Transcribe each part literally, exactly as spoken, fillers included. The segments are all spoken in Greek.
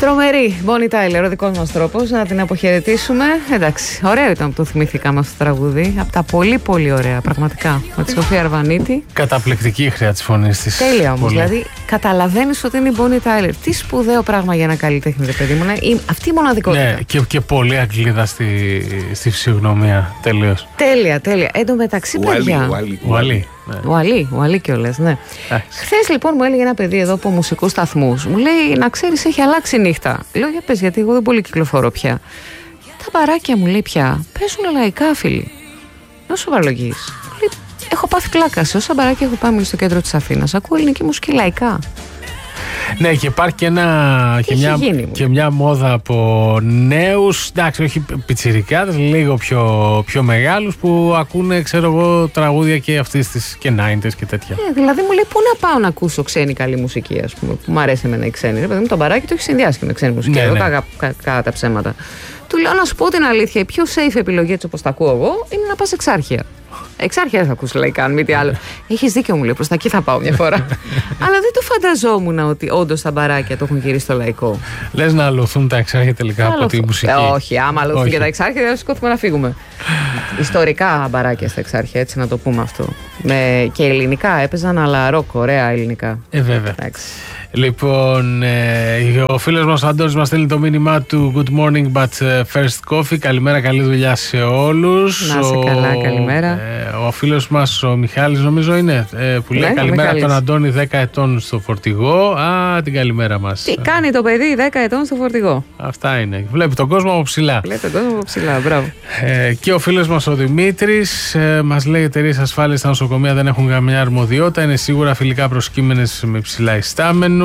Τρομερή, Bonnie Tyler, ο δικός μας τρόπος να την αποχαιρετήσουμε. Εντάξει, ωραίο ήταν που το θυμηθήκαμε αυτό το τραγούδι. Από τα πολύ πολύ ωραία, πραγματικά. Με τη Σοφία Αρβανίτη. Καταπληκτική η χρειά της φωνής της. Τέλεια όμως. Δηλαδή, καταλαβαίνεις ότι είναι η Bonnie Tyler. Τι σπουδαίο πράγμα για ένα καλλιτέχνη, ρε παιδί μου. Η, αυτή η μοναδικότητα. Ναι, και, και πολύ αγγλίδα στη, στη φυσιογνωμία. Τελείως. Τέλεια, τέλεια. Εν τω μεταξύ, παιδιά. Ο Αλή. Ο Αλή, ο Αλή κιόλας, ναι. Χθες λοιπόν μου έλεγε ένα παιδί εδώ από μουσικούς σταθμούς. Μου λέει, να ξέρεις, έχει αλλάξει η νύχτα. Λέω, για πες, γιατί εγώ δεν πολύ κυκλοφορώ πια. Τα μπαράκια, μου λέει, πια παίζουν λαϊκά, φίλοι. Να σοβαρολογείς. Έχω πάθει πλάκα. Σε όσα μπαράκια έχω πάει στο κέντρο της Αθήνας, ακούω ελληνική μουσική λαϊκά. Ναι, και υπάρχει και, ένα, και, μια, και μια μόδα από νέους, εντάξει, όχι πιτσιρικάδες, λίγο πιο, πιο μεγάλους, που ακούνε, ξέρω εγώ, τραγούδια και αυτής της και ενενήντα και τέτοια. Ε, δηλαδή μου λέει, πού να πάω να ακούσω ξένη καλή μουσική, ας πούμε, που μου αρέσει εμένα η ξένη. Ρε παιδί μου, το μπαράκι το έχει συνδυάσει και με ξένη μουσική. Ναι, εγώ ναι. Κατά τα ψέματα. Του λέω, να σου πω την αλήθεια, η πιο safe επιλογή, έτσι όπως τα ακούω εγώ, είναι να πας Εξάρχεια. Εξάρχεια δεν θα ακούσει λαϊκά, αν μη τι άλλο. Έχεις δίκιο, μου λέει, προς τα εκεί θα πάω μια φορά. Αλλά δεν το φανταζόμουν ότι όντως τα μπαράκια το έχουν γυρίσει στο λαϊκό. Λες να αλωθούν τα Εξάρχεια τελικά από τη μουσική? Ε, όχι, άμα αλωθούν και τα Εξάρχεια, δεν σηκώθουμε να φύγουμε. Ιστορικά μπαράκια στα Εξάρχεια, έτσι να το πούμε αυτό. Με... Και ελληνικά έπαιζαν, αλλά ροκ, ωραία ελληνικά. Ε, βέβαια. Εντάξει. Λοιπόν, ε, ο φίλος μας ο Αντώνης μας στέλνει το μήνυμά του Good morning but first coffee. Καλημέρα, καλή δουλειά σε όλους. Να είσαι ο, καλά, καλημέρα. Ε, ο φίλος μας ο Μιχάλης, νομίζω είναι, ε, που λέει, ναι, καλημέρα από τον Αντώνη, δέκα ετών στο φορτηγό. Α, την καλημέρα μας. Τι κάνει το παιδί δέκα ετών στο φορτηγό? Αυτά είναι. Βλέπει τον κόσμο από ψηλά. Βλέπει τον κόσμο από ψηλά, μπράβο. Ε, και ο φίλος μας ο Δημήτρης ε, μας λέει, εταιρείες ασφάλειας στα νοσοκομεία δεν έχουν καμιά αρμοδιότητα. Είναι σίγουρα φιλικά προσκύμενες με ψηλά ιστάμενους.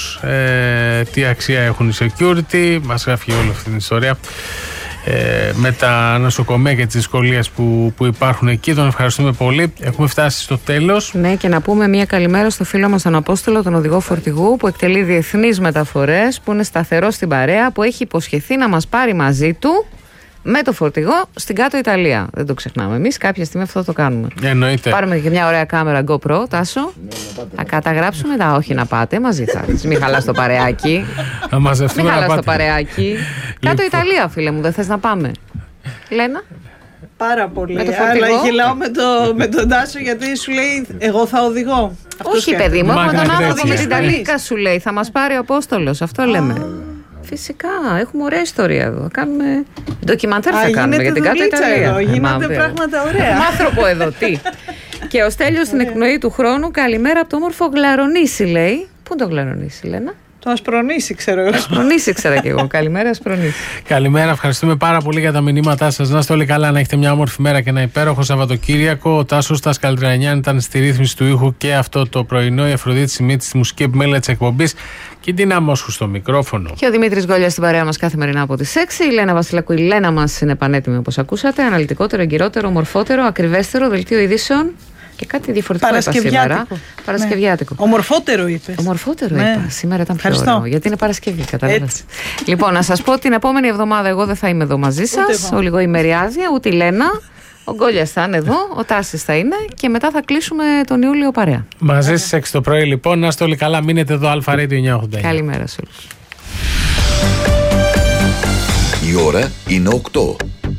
Ε, τι αξία έχουν οι security, μας γράφει όλη αυτή την ιστορία ε, με τα νοσοκομεία και τις δυσκολίες που, που υπάρχουν εκεί. Τον ευχαριστούμε πολύ. Έχουμε φτάσει στο τέλος. Ναι, και να πούμε μια καλημέρα στο φίλο μας τον Απόστολο, τον οδηγό φορτηγού, που εκτελεί διεθνείς μεταφορές, που είναι σταθερός στην παρέα, που έχει υποσχεθεί να μας πάρει μαζί του με το φορτηγό στην κάτω Ιταλία. Δεν το ξεχνάμε. Εμείς κάποια στιγμή αυτό το κάνουμε. Εννοείται. Πάρουμε και μια ωραία κάμερα GoPro, Τάσο. Θα καταγράψουμε τα. Όχι να πάτε, μαζί θα. Μην χαλάς το παρεάκι. Να μαζευτούμε. Μην χαλάς το παρεάκι. Κάτω Ιταλία, φίλε μου, δεν θες να πάμε? Λένα. Πάρα πολύ. Αλλά γελάω με, το, με τον Τάσο, γιατί σου λέει εγώ θα οδηγώ. Όχι, παιδί μου, έχουμε τον άνθρωπο με την Ταλίκα, σου λέει. Θα μας πάρει ο Απόστολος. Αυτό λέμε. Φυσικά, έχουμε ωραία ιστορία εδώ. Κάνουμε ντοκιμαντέρ, θα κάνουμε για την κάτω Ιταλία. Εδώ, γίνονται πράγματα ωραία. Άνθρωπο εδώ, τι. Και ο Στέλιος στην εκπνοή του χρόνου, καλημέρα από το όμορφο Γλαρονήσι, λέει. Πού είναι το Γλαρονήσι, Λένα? Το Ασπρονήσι, ξέρω εγώ. Ασπρονήσι, ξέρα και εγώ. Καλημέρα, Ασπρονήσι. Καλημέρα, ευχαριστούμε πάρα πολύ για τα μηνύματά σας. Να είστε όλοι καλά, να έχετε μια όμορφη μέρα και ένα υπέροχο Σαββατοκύριακο. Ο Τάσος Τασκαλτρανιάν ήταν στη ρύθμιση του ήχου και αυτό το πρωινό. Η Αφροδίτη Σιμίτη στη μουσική επιμέλεια της εκπομπής. Και την Αμόσχου στο μικρόφωνο. Και ο Δημήτρης Γκόλιας στην παρέα μας καθημερινά από τις έξι. Η Λένα Βασιλακού, η Λένα μας είναι πανέτοιμη όπως ακούσατε. Αναλυτικότερο, εγκυρότερο, ομορφότερο, ακριβέστερο, δελτίο ειδήσεων. Και κάτι διαφορετικό είπα σήμερα. Παρασκευιάτικο. Ναι. Ομορφότερο είπες. Ομορφότερο ναι. είπα. Σήμερα ήταν πιο ωραίο. Γιατί είναι Παρασκευή, κατάλαβες. Λοιπόν, να σας πω την επόμενη εβδομάδα εγώ δεν θα είμαι εδώ μαζί σας. Ο λιγοημεριάδια, ούτε η Λένα. Ο Γκόλιας θα είναι εδώ, ο Τάσης θα είναι και μετά θα κλείσουμε τον Ιούλιο παρέα. Μαζί στις έξι το πρωί λοιπόν. Να είστε όλοι καλά. Μείνετε εδώ, Αλφα Radio εννιακόσια ογδόντα εννιά. Καλημέρα σε όλους. Η ώρα είναι οκτώ.